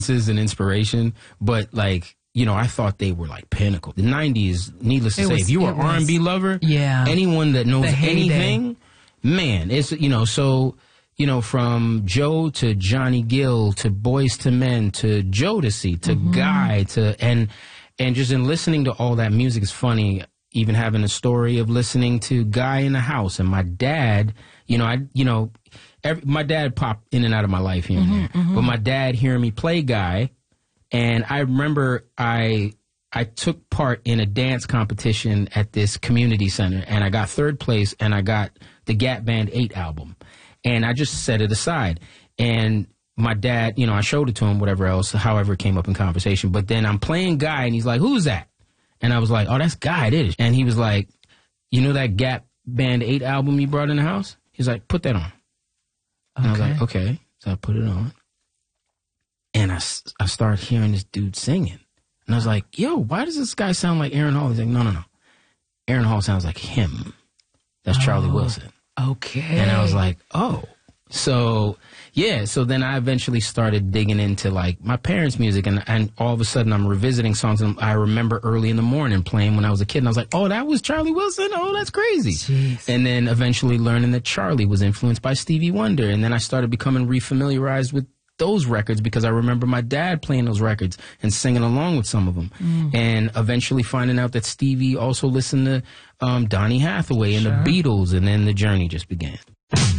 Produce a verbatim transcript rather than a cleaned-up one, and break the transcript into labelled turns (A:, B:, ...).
A: and inspiration, but like, you know, I thought they were like pinnacle. The nineties, needless to
B: It
A: say,
B: was-
A: if you were
B: it was-
A: R and B lover,
B: Yeah.
A: anyone that knows
B: The heyday.
A: anything, man, it's, you know, so, you know, from Joe to Johnny Gill to Boys to Men to Jodeci to
B: Mm-hmm.
A: Guy to, and, and just in listening to all that music is funny, even having a story of listening to Guy in the House. And my dad, you know, I, you know, every, my dad popped in and out of my life here and
B: Mm-hmm,
A: there, but my dad hearing me play Guy, and I remember I I took part in a dance competition at this community center, and I got third place, and I got the Gap Band eight album, and I just set it aside. And my dad, you know, I showed it to him, whatever else, however it came up in conversation. But then I'm playing Guy, and he's like, "Who's that?" And I was like, "Oh, that's Guy, it is." And he was like, "You know that Gap Band eight album you brought in the house?" He's like, "Put that on." And I was like, okay. So I put it on. And I, s- I started hearing this dude singing. And I was like, yo, why does this guy sound like Aaron Hall? He's like, no, no, no. Aaron Hall sounds like him. That's Charlie
B: Oh,
A: Wilson.
B: Okay.
A: And I was like, oh. So, yeah. So then I eventually started digging into, like, my parents' music. And, and all of a sudden, I'm revisiting songs. And I remember early in the morning playing when I was a kid. And I was like, oh, that was Charlie Wilson? Oh, that's crazy.
B: Jeez.
A: And then eventually learning that Charlie was influenced by Stevie Wonder. And then I started becoming refamiliarized with those records because I remember my dad playing those records and singing along with some of them.
B: Mm.
A: And eventually finding out that Stevie also listened to um, Donny Hathaway and
B: Sure.
A: the Beatles. And then the journey just began.